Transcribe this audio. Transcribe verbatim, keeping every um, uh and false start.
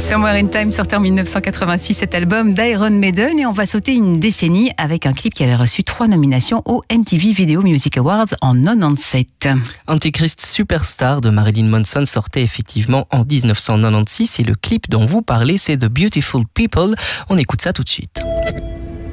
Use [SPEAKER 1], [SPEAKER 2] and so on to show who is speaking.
[SPEAKER 1] Somewhere in Time sortait en mille neuf cent quatre-vingt-six, cet album d'Iron Maiden, et on va sauter une décennie avec un clip qui avait reçu trois nominations aux M T V Video Music Awards en quatre-vingt-dix-sept.
[SPEAKER 2] Antichrist Superstar de Marilyn Manson sortait effectivement en dix-neuf cent quatre-vingt-seize et le clip dont vous parlez, c'est The Beautiful People. On écoute ça tout de suite.